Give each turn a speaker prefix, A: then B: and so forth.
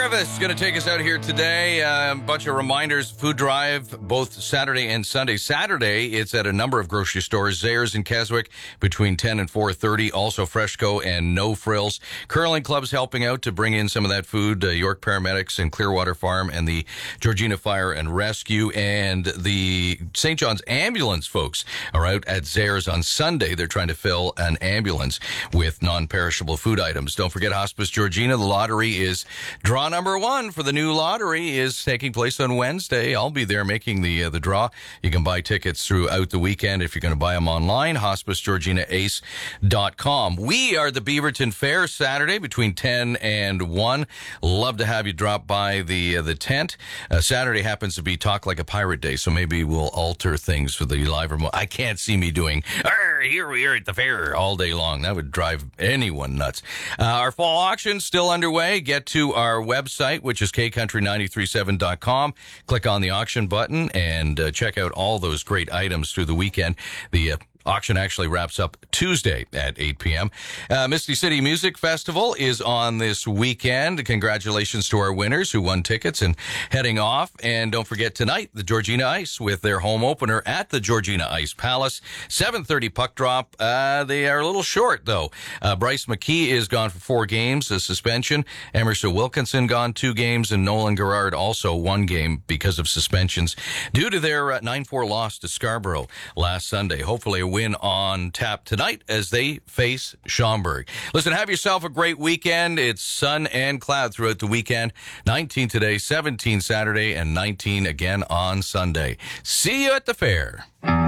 A: Griffiths is going to take us out here today. A bunch of reminders. Food drive both Saturday and Sunday. Saturday, it's at a number of grocery stores. Zayre's in Keswick between 10 and 4:30. Also Freshco and No Frills. Curling Club's helping out to bring in some of that food. York Paramedics and Clearwater Farm and the Georgina Fire and Rescue. And the St. John's Ambulance folks are out at Zayre's on Sunday. They're trying to fill an ambulance with non-perishable food items. Don't forget Hospice Georgina. The lottery is draw number 1 for the new lottery is taking place on Wednesday. I'll be there making the draw. You can buy tickets throughout the weekend if you're going to buy them online. HospiceGeorginaAce.com. We are the Beaverton Fair Saturday between 10 and 1. Love to have you drop by the tent. Saturday happens to be Talk Like a Pirate Day, so maybe we'll alter things for the live remote. I can't see me doing, here we are at the fair all day long. That would drive anyone nuts. Our fall auction's still underway. Get to our website, which is kcountry937.com. Click on the auction button and check out all those great items through the weekend. The auction actually wraps up Tuesday at 8 p.m. Misty City Music Festival is on this weekend. Congratulations to our winners who won tickets and heading off. And don't forget tonight, the Georgina Ice with their home opener at the Georgina Ice Palace. 7:30 puck drop. They are a little short, though. Bryce McKee is gone for 4 games, a suspension. Emerson Wilkinson gone 2 games, and Nolan Garrard also 1 game because of suspensions due to their 9-4 loss to Scarborough last Sunday. Hopefully a win on tap tonight as they face Schaumburg. Listen, have yourself a great weekend. It's sun and cloud throughout the weekend. 19 today, 17 Saturday, and 19 again on Sunday. See you at the fair.